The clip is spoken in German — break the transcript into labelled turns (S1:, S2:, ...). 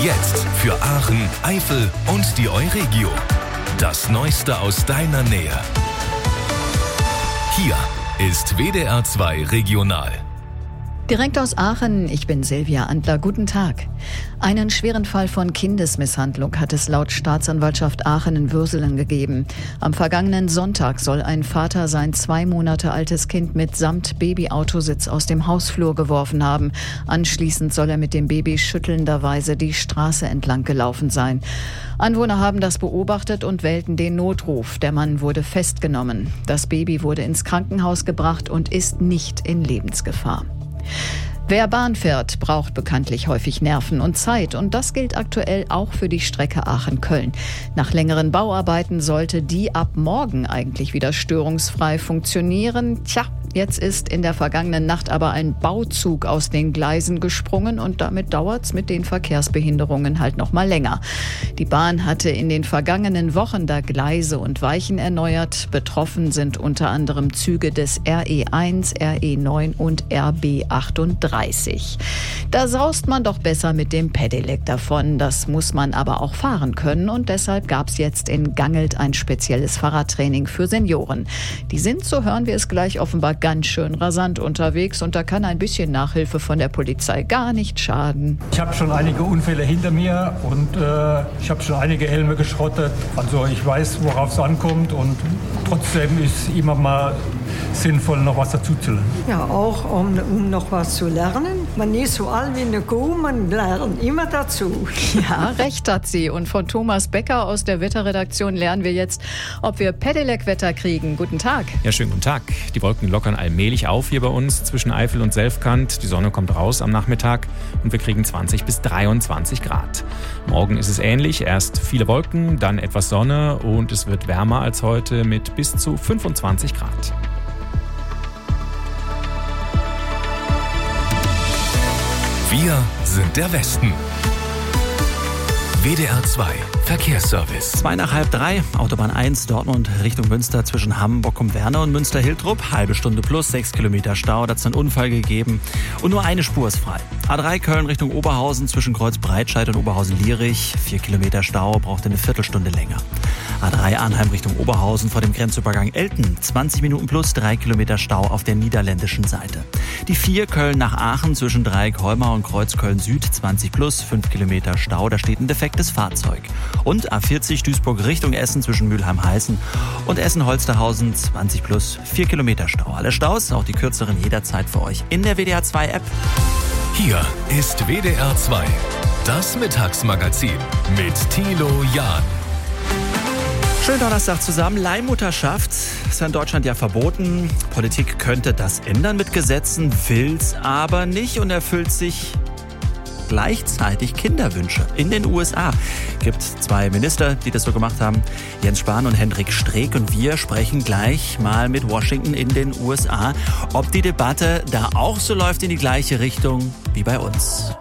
S1: Jetzt für Aachen, Eifel und die Euregio. Das Neueste aus deiner Nähe. Hier ist WDR 2 Regional.
S2: Direkt aus Aachen, ich bin Silvia Antler. Guten Tag. Einen schweren Fall von Kindesmisshandlung hat es laut Staatsanwaltschaft Aachen in Würselen gegeben. Am vergangenen Sonntag soll ein Vater sein 2 Monate altes Kind mitsamt Babyautositz aus dem Hausflur geworfen haben. Anschließend soll er mit dem Baby schüttelnderweise die Straße entlang gelaufen sein. Anwohner haben das beobachtet und wählten den Notruf. Der Mann wurde festgenommen. Das Baby wurde ins Krankenhaus gebracht und ist nicht in Lebensgefahr. Wer Bahn fährt, braucht bekanntlich häufig Nerven und Zeit. Und das gilt aktuell auch für die Strecke Aachen-Köln. Nach längeren Bauarbeiten sollte die ab morgen eigentlich wieder störungsfrei funktionieren. Jetzt ist in der vergangenen Nacht aber ein Bauzug aus den Gleisen gesprungen und damit dauert's mit den Verkehrsbehinderungen halt noch mal länger. Die Bahn hatte in den vergangenen Wochen da Gleise und Weichen erneuert. Betroffen sind unter anderem Züge des RE1, RE9 und RB38. Da saust man doch besser mit dem Pedelec davon. Das muss man aber auch fahren können und deshalb gab's jetzt in Gangelt ein spezielles Fahrradtraining für Senioren. Die sind, so hören wir es gleich, offenbar ganz schön rasant unterwegs und da kann ein bisschen Nachhilfe von der Polizei gar nicht schaden.
S3: Ich habe schon einige Unfälle hinter mir und ich habe schon einige Helme geschrottet. Also ich weiß, worauf es ankommt und trotzdem ist immer mal sinnvoll, noch was dazu zu lernen.
S4: Ja, auch um noch was zu lernen. Man ist so alt wie eine Kuh, man lernt immer dazu.
S2: Ja, recht hat sie. Und von Thomas Becker aus der Wetterredaktion lernen wir jetzt, ob wir Pedelec-Wetter kriegen. Guten Tag.
S5: Ja, schönen guten Tag. Die Wolken lockern allmählich auf hier bei uns zwischen Eifel und Selfkant. Die Sonne kommt raus am Nachmittag und wir kriegen 20 bis 23 Grad. Morgen ist es ähnlich. Erst viele Wolken, dann etwas Sonne und es wird wärmer als heute mit bis zu 25 Grad.
S1: Wir sind der Westen. WDR 2 Verkehrsservice.
S6: 2 nach halb 3, Autobahn 1, Dortmund Richtung Münster zwischen Hamburg-Werne und Münster-Hiltrup. Halbe Stunde plus, 6 Kilometer Stau, da hat es einen Unfall gegeben. Und nur eine Spur ist frei. A3 Köln Richtung Oberhausen zwischen Kreuz-Breitscheid und Oberhausen-Lierich. 4 Kilometer Stau, braucht eine Viertelstunde länger. A3 Arnheim Richtung Oberhausen vor dem Grenzübergang Elten. 20 Minuten plus, 3 Kilometer Stau auf der niederländischen Seite. Die 4 Köln nach Aachen zwischen Dreieck-Holmau und Kreuz Köln-Süd. 20 plus, 5 Kilometer Stau, da steht ein defektes Fahrzeug. Und A40 Duisburg Richtung Essen zwischen Mülheim-Heißen und Essen-Holsterhausen. 20 plus, 4 Kilometer Stau. Alle Staus, auch die kürzeren jederzeit für euch in der WDR 2 App.
S1: Hier ist WDR 2, das Mittagsmagazin mit Thilo Jahn.
S6: Schönen Donnerstag zusammen. Leihmutterschaft ist ja in Deutschland ja verboten. Politik könnte das ändern mit Gesetzen, will's aber nicht und erfüllt sich gleichzeitig Kinderwünsche. In den USA gibt es 2 Minister, die das so gemacht haben. Jens Spahn und Hendrik Streeck. Und wir sprechen gleich mal mit Washington in den USA, ob die Debatte da auch so läuft in die gleiche Richtung wie bei uns.